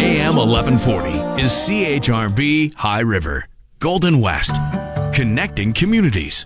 AM 1140 is CHRB High River, Golden West, connecting communities.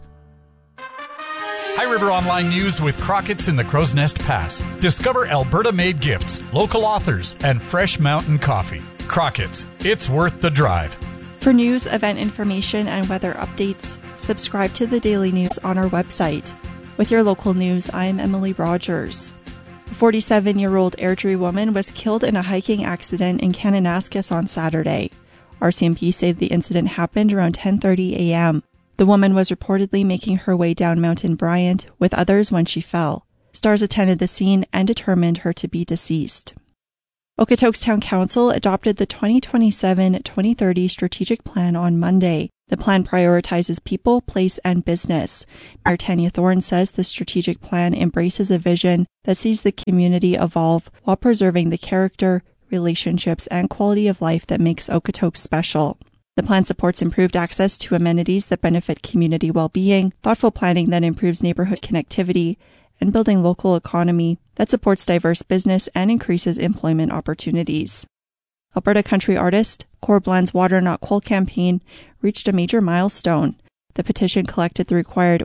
High River Online News with Crockett's in the Crow's Nest Pass. Discover Alberta-made gifts, local authors, and fresh mountain coffee. Crockett's, it's worth the drive. For news, event information, and weather updates, subscribe to the Daily News on our website. With your local news, I'm Emily Rogers. A 47-year-old Airdrie woman was killed in a hiking accident in Kananaskis on Saturday. RCMP say the incident happened around 10:30 a.m. The woman was reportedly making her way down Mountain Bryant with others when she fell. Stars attended the scene and determined her to be deceased. Okotoks Town Council adopted the 2027-2030 strategic plan on Monday. The plan prioritizes people, place, and business. Mayor Tanya Thorne says the strategic plan embraces a vision that sees the community evolve while preserving the character, relationships, and quality of life that makes Okotoks special. The plan supports improved access to amenities that benefit community well-being, thoughtful planning that improves neighborhood connectivity, and building local economy that supports diverse business and increases employment opportunities. Alberta country artist Core Blend's Water Not Coal campaign reached a major milestone. The petition collected the required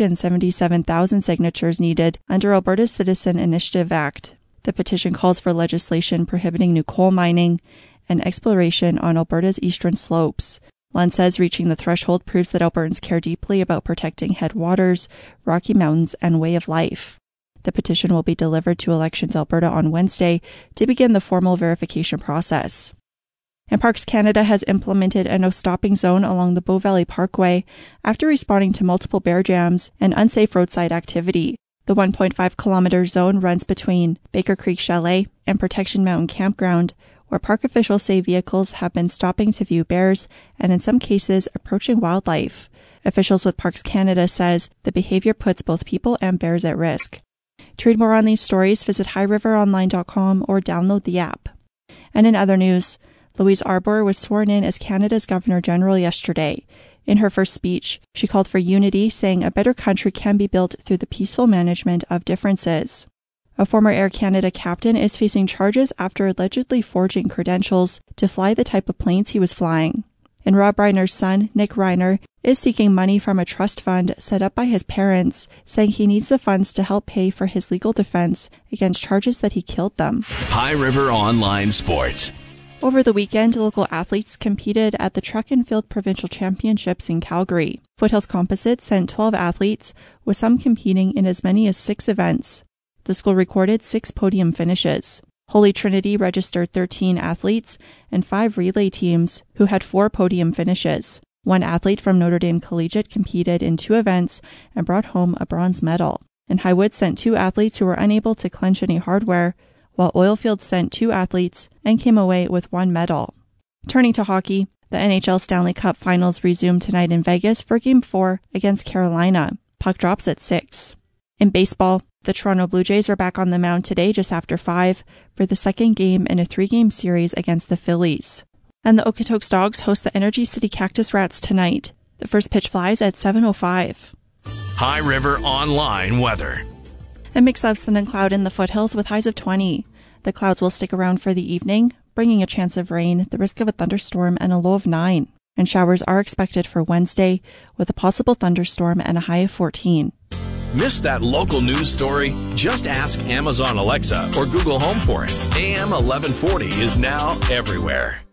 177,000 signatures needed under Alberta's Citizen Initiative Act. The petition calls for legislation prohibiting new coal mining and exploration on Alberta's eastern slopes. Lund says reaching the threshold proves that Albertans care deeply about protecting headwaters, Rocky Mountains, and way of life. The petition will be delivered to Elections Alberta on Wednesday to begin the formal verification process. And Parks Canada has implemented a no-stopping zone along the Bow Valley Parkway after responding to multiple bear jams and unsafe roadside activity. The 1.5-kilometer zone runs between Baker Creek Chalet and Protection Mountain Campground, where park officials say vehicles have been stopping to view bears and in some cases approaching wildlife. Officials with Parks Canada says the behavior puts both people and bears at risk. To read more on these stories, visit highriveronline.com or download the app. And in other news, Louise Arbour was sworn in as Canada's Governor-General yesterday. In her first speech, she called for unity, saying a better country can be built through the peaceful management of differences. A former Air Canada captain is facing charges after allegedly forging credentials to fly the type of planes he was flying. And Rob Reiner's son, Nick Reiner, is seeking money from a trust fund set up by his parents, saying he needs the funds to help pay for his legal defense against charges that he killed them. High River Online Sports. Over the weekend, local athletes competed at the Track and Field Provincial Championships in Calgary. Foothills Composites sent 12 athletes, with some competing in as many as 6 events. The school recorded 6 podium finishes. Holy Trinity registered 13 athletes and 5 relay teams who had 4 podium finishes. 1 athlete from Notre Dame Collegiate competed in 2 events and brought home a bronze medal. And Highwood sent 2 athletes who were unable to clinch any hardware, while Oilfield sent 2 athletes and came away with 1 medal. Turning to hockey, the NHL Stanley Cup Finals resume tonight in Vegas for Game 4 against Carolina. Puck drops at 6. In baseball, the Toronto Blue Jays are back on the mound today just after 5 for the second game in a 3-game series against the Phillies. And the Okotoks Dogs host the Energy City Cactus Rats tonight. The first pitch flies at 7:05. High River Online weather. A mix of sun and cloud in the foothills with highs of 20. The clouds will stick around for the evening, bringing a chance of rain, the risk of a thunderstorm, and a low of 9. And showers are expected for Wednesday with a possible thunderstorm and a high of 14. Missed that local news story? Just ask Amazon Alexa or Google Home for it. AM 1140 is now everywhere.